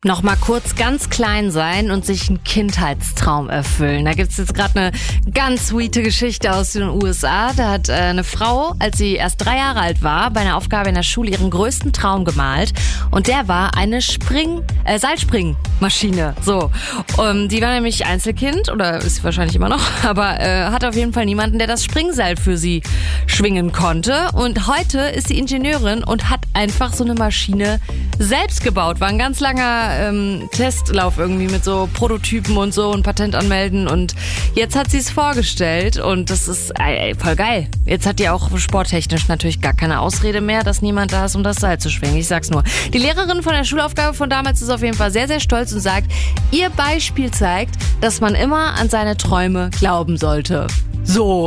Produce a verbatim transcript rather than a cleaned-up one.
Noch mal kurz ganz klein sein und sich einen Kindheitstraum erfüllen. Da gibt's jetzt gerade eine ganz sweete Geschichte aus den U S A. Da hat äh, eine Frau, als sie erst drei Jahre alt war, bei einer Aufgabe in der Schule ihren größten Traum gemalt. Und der war eine Spring, äh, Seilspringmaschine. So, um, die war nämlich Einzelkind oder ist sie wahrscheinlich immer noch, aber äh, hat auf jeden Fall niemanden, der das Springseil für sie schwingen konnte. Und heute ist sie Ingenieurin und hat einfach so eine Maschine selbst gebaut. War ein ganz langer ähm, Testlauf irgendwie mit so Prototypen und so und Patent anmelden, und jetzt hat sie es vorgestellt und das ist ey, voll geil. Jetzt hat die auch sporttechnisch natürlich gar keine Ausrede mehr, dass niemand da ist, um das Seil zu schwingen. Ich sag's nur. Die Lehrerin von der Schulaufgabe von damals ist auf jeden Fall sehr, sehr stolz und sagt, ihr Beispiel zeigt, dass man immer an seine Träume glauben sollte. So.